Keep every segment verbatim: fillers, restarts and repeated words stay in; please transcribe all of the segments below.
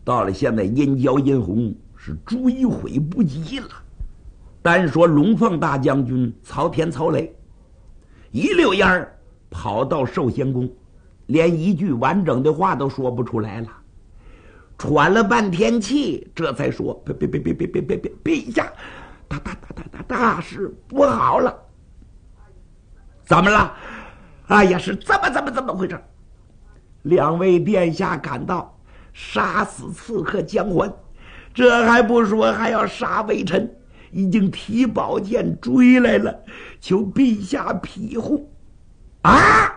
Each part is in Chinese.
到了现在，殷郊殷红是追悔不及了。单说龙凤大将军曹天、曹雷，一溜烟儿跑到寿仙宫，连一句完整的话都说不出来了，喘了半天气，这才说：“别别别别别别别别，陛下，大大大大大大事不好了！怎么了？哎呀，是怎么怎么怎么回事？两位殿下赶到，杀死刺客姜环，这还不说，还要杀微臣，已经提宝剑追来了，求陛下庇护。”啊！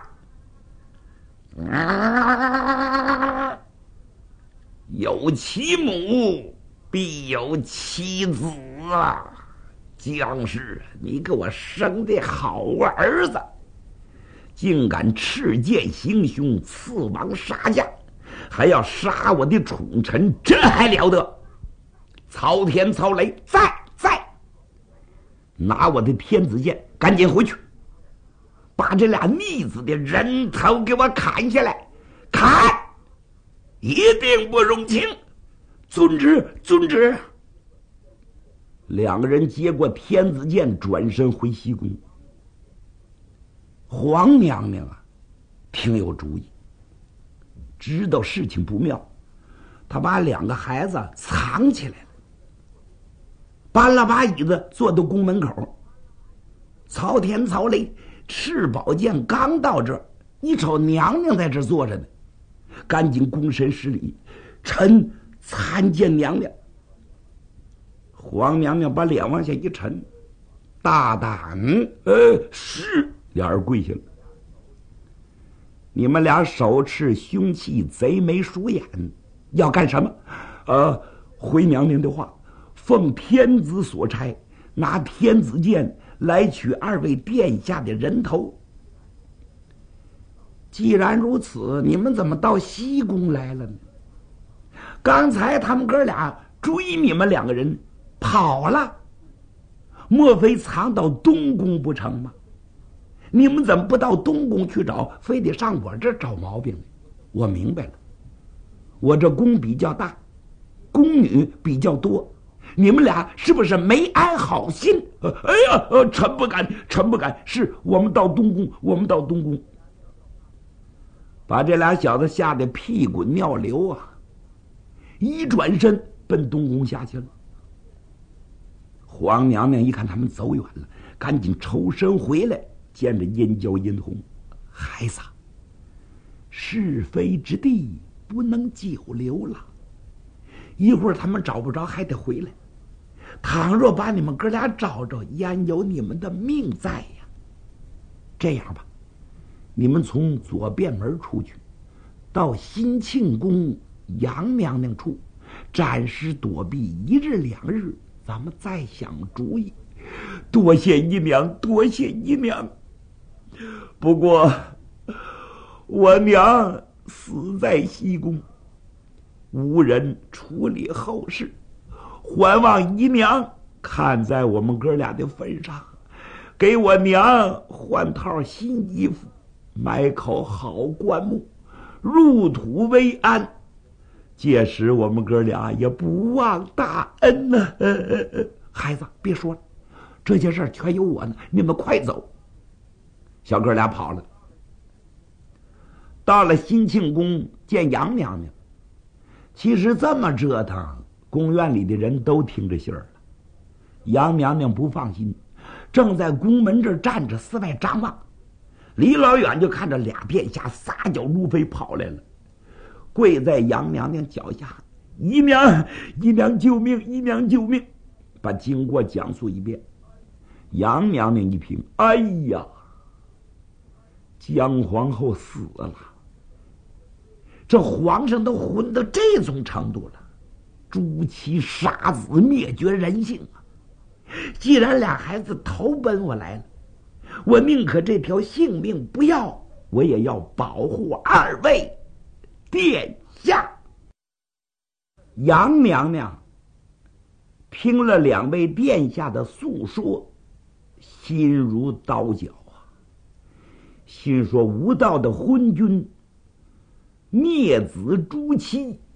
啊！有其母，必有其子啊！姜氏，你给我生的好儿子，竟敢持剑行凶，刺王杀将，还要杀我的宠臣，这还了得！曹天、曹雷，在在，拿我的天子剑，赶紧回去，把这俩逆子的人头给我砍下来，砍！一定不容情！遵旨，遵旨！两个人接过天子剑，转身回西宫。皇娘娘啊，挺有主意，知道事情不妙，她把两个孩子藏起来了，搬了把椅子坐到宫门口。曹天、曹雷赤宝剑刚到这儿，一瞅娘娘在这儿坐着呢，赶紧躬身施礼：“臣参见娘娘。”皇娘娘把脸往下一沉：“大胆！”呃，是。俩人跪下了。你们俩手持凶器，贼眉鼠眼，要干什么？呃，回娘娘的话，奉天子所差，拿天子剑来取二位殿下的人头。既然如此，你们怎么到西宫来了呢？刚才他们哥俩追你们两个人跑了，莫非藏到东宫不成吗？你们怎么不到东宫去找，非得上我这找毛病呢？我明白了，我这宫比较大，宫女比较多，你们俩是不是没安好心？呃、哎呀，呃，臣不敢，臣不敢。是我们到东宫，我们到东宫。把这俩小子吓得屁滚尿流啊！一转身奔东宫下去了。皇娘娘一看他们走远了，赶紧抽身回来，见着殷郊、殷红：“孩子，是非之地不能久留了，一会儿他们找不着还得回来。倘若把你们哥俩找着，焉有你们的命在呀？这样吧，你们从左便门出去，到新庆宫杨娘娘处，暂时躲避一日两日，咱们再想主意。多谢姨娘，多谢姨娘。不过我娘死在西宫，无人处理后事，还望姨娘看在我们哥俩的份上，给我娘换套新衣服，买口好棺木，入土为安。届时我们哥俩也不忘大恩呢、啊。孩子，别说了，这些事儿全由我呢，你们快走。小哥俩跑了，到了新庆宫见杨娘娘。其实这么折腾，宫院里的人都听着信儿了。杨娘娘不放心，正在宫门这儿站着四外张望，离老远就看着俩殿下撒脚如飞跑来了，跪在杨娘娘脚下：“姨娘，姨娘救命，姨娘救命！”把经过讲述一遍。杨娘娘一听：“哎呀，姜皇后死了，这皇上都混到这种程度了，诛其杀子，灭绝人性啊！既然俩孩子投奔我来了，我宁可这条性命不要，我也要保护二位殿下。”杨娘娘听了两位殿下的诉说，心如刀绞啊！心说无道的昏君，孽子诛妻，